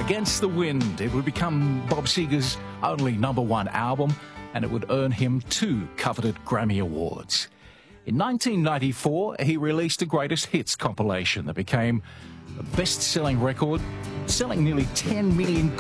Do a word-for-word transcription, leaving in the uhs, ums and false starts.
Against the Wind. It would become Bob Seger's only number one album, and it would earn him two coveted Grammy Awards. In nineteen ninety-four, he released a greatest hits compilation that became a best-selling record, selling nearly ten million